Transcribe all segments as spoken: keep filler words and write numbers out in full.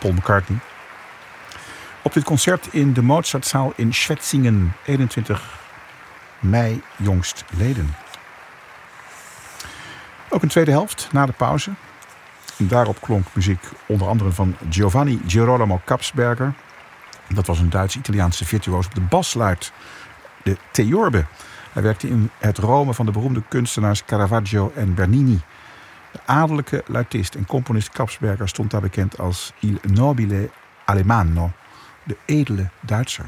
Paul McCartney. Op dit concert in de Mozartzaal in Schwetzingen, eenentwintig mei jongstleden. Ook een tweede helft na de pauze. En daarop klonk muziek onder andere van Giovanni Girolamo Kapsberger. Dat was een Duits-Italiaanse virtuoos op de basluit, de theorbe. Hij werkte in het Rome van de beroemde kunstenaars Caravaggio en Bernini. De adellijke luitist en componist Kapsberger stond daar bekend als Il Nobile Alemanno, de edele Duitser.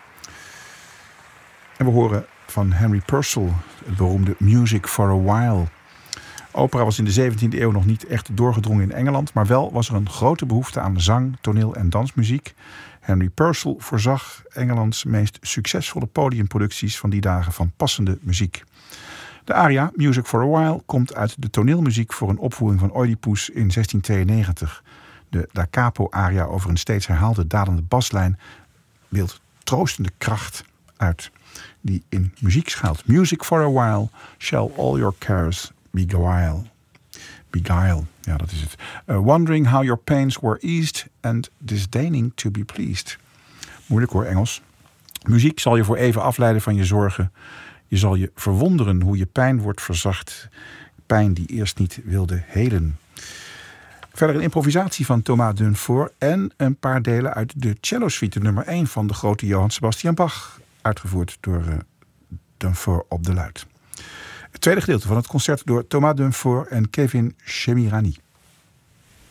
En we horen van Henry Purcell het beroemde Music for a While. Opera was in de zeventiende eeuw nog niet echt doorgedrongen in Engeland, maar wel was er een grote behoefte aan zang, toneel en dansmuziek. Henry Purcell voorzag Engelands meest succesvolle podiumproducties van die dagen van passende muziek. De aria Music for a While komt uit de toneelmuziek voor een opvoering van Oedipus in zestien tweeënnegentig. De da capo aria over een steeds herhaalde dalende baslijn beeldt troostende kracht uit die in muziek schuilt. Music for a while shall all your cares beguile. Beguile, ja, dat is het. Uh, wondering how your pains were eased and disdaining to be pleased. Moeilijk hoor, Engels. Muziek zal je voor even afleiden van je zorgen. Je zal je verwonderen hoe je pijn wordt verzacht. Pijn die eerst niet wilde helen. Verder een improvisatie van Thomas Dunfort en een paar delen uit de cello-suite nummer één van de grote Johann Sebastian Bach, uitgevoerd door uh, Dunfort op de luit. Het tweede gedeelte van het concert door Thomas Dunfort en Kevin Chemirani.